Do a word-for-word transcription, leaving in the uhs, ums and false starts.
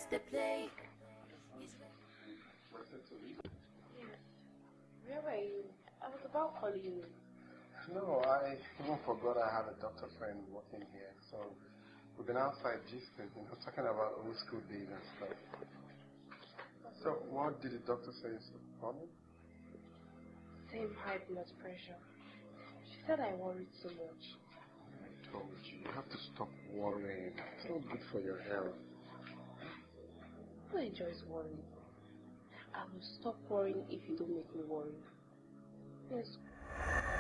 the play. Where were you? I was about calling you. No, I even forgot I had a doctor friend working here, so we've been outside gisting, you know, talking about old school days and stuff. So, what did the doctor say is the problem? Same high blood pressure. She said I worried so much. I told you, you have to stop worrying. It's not good for your health. Who enjoys worrying? I will stop worrying if you don't make me worry. Yes.